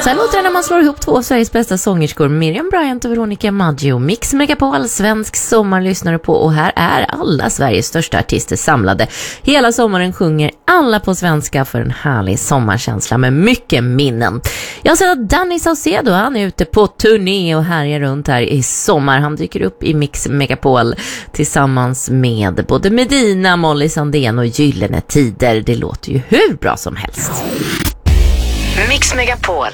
Så här låter det när man slår ihop två av Sveriges bästa sångerskor, Miriam Bryant och Veronica Maggio. Mix Megapol, svensk sommarlyssnare på, och här är alla Sveriges största artister samlade. Hela sommaren sjunger alla på svenska för en härlig sommarkänsla med mycket minnen. Jag har sett att Danny Saucedo, han är ute på turné och härjar runt här i sommar. Han dyker upp i Mix Megapol tillsammans med både Medina, Molly Sandén och Gyllene Tider. Det låter ju hur bra som helst. Mix Megapol.